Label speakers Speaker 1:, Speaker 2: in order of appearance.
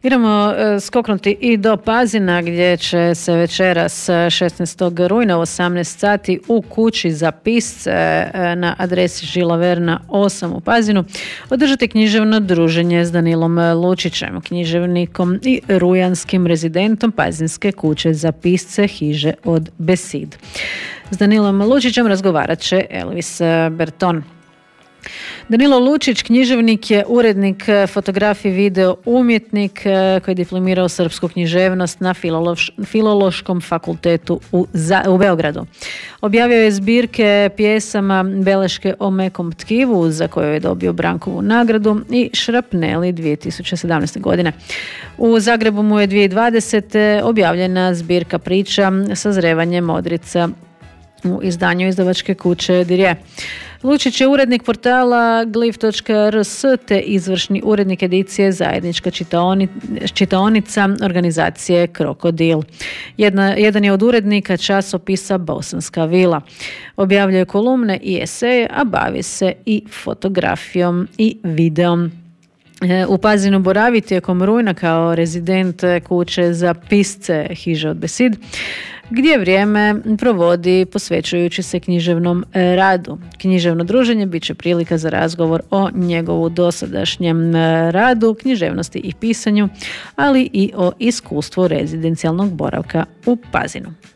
Speaker 1: Idemo skoknuti i do Pazina gdje će se večeras 16. rujna u 18 sati u kući za pisce na adresi Žila Verna 8 u Pazinu održati književno druženje s Danilom Lučićem, književnikom i rujanskim rezidentom Pazinske kuće za pisce Hiže od Besid. S Danilom Lučićem razgovarat će Elvis Berton. Danilo Lučić književnik je, urednik, fotograf i video umjetnik koji je diplomirao srpsku književnost na Filološkom fakultetu u Beogradu. Objavio je zbirke pjesama Beleške o mekom tkivu za koju je dobio Brankovu nagradu i Šrapneli 2017. godine. U Zagrebu mu je 2020. objavljena zbirka priča Sazrevanje modrica u izdanju izdavačke kuće Dirje. Lučić je urednik portala glif.rs te izvršni urednik edicije Zajednička čitaonica organizacije Krokodil. Jedan je od urednika časopisa Bosanska vila. Objavljuje kolumne i eseje, a bavi se i fotografijom i videom. U Pazinu boravi tijekom rujna kao rezident kuće za pisce Hiže od Besid, gdje vrijeme provodi posvećujući se književnom radu. Književno druženje bit će prilika za razgovor o njegovu dosadašnjem radu, književnosti i pisanju, ali i o iskustvu rezidencijalnog boravka u Pazinu.